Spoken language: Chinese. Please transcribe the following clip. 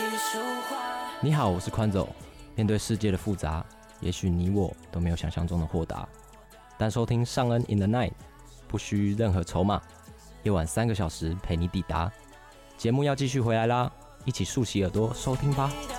你好，我是宽总。面对世界的复杂，也许你我都没有想象中的豁达。但收听尚恩 in the night， 不需任何筹码，夜晚3个小时陪你抵达。节目要继续回来啦，一起竖起耳朵收听吧。